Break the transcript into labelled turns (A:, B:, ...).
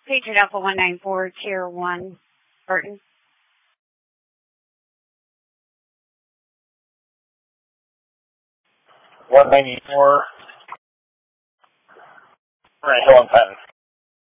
A: Patriot Alpha 194, Tier 1, Burton.
B: 194. Rancho on Penn.